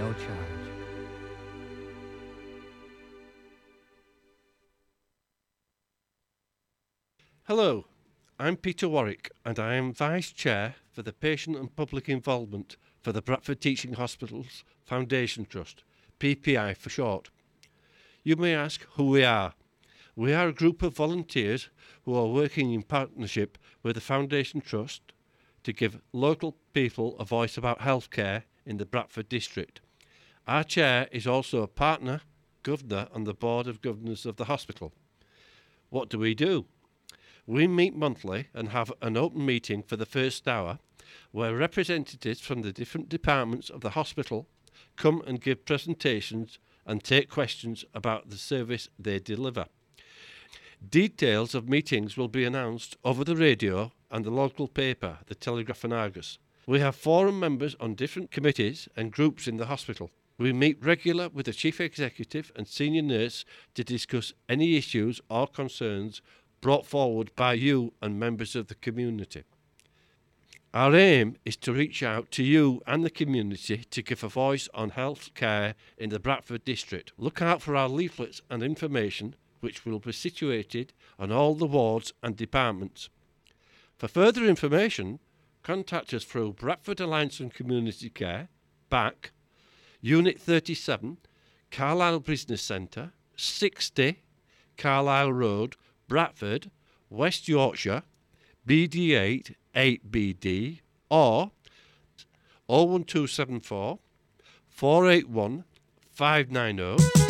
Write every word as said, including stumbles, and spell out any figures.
no charge. Hello, I'm Peter Warwick and I am Vice Chair for the Patient and Public Involvement for the Bradford Teaching Hospitals Foundation Trust, P P I for short. You may ask who we are. We are a group of volunteers who are working in partnership with the Foundation Trust to give local people a voice about healthcare in the Bradford district. Our chair is also a partner governor on the Board of Governors of the hospital. What do we do? We meet monthly and have an open meeting for the first hour where representatives from the different departments of the hospital come and give presentations and take questions about the service they deliver. Details of meetings will be announced over the radio and the local paper, the Telegraph and Argus. We have forum members on different committees and groups in the hospital. We meet regular with the chief executive and senior nurse to discuss any issues or concerns brought forward by you and members of the community. Our aim is to reach out to you and the community to give a voice on health care in the Bradford district. Look out for our leaflets and information, which will be situated on all the wards and departments. For further information, contact us through Bradford Alliance and Community Care, B A C, Unit thirty-seven, Carlisle Business Centre, sixty, Carlisle Road, Bradford, West Yorkshire, B D eight eight B D, or oh one two seven four, four eight one, five nine oh